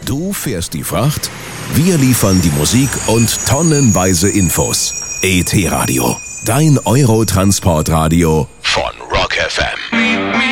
Du fährst die Fracht, wir liefern die Musik und tonnenweise Infos. ET Radio, dein Eurotransportradio von Rock FM.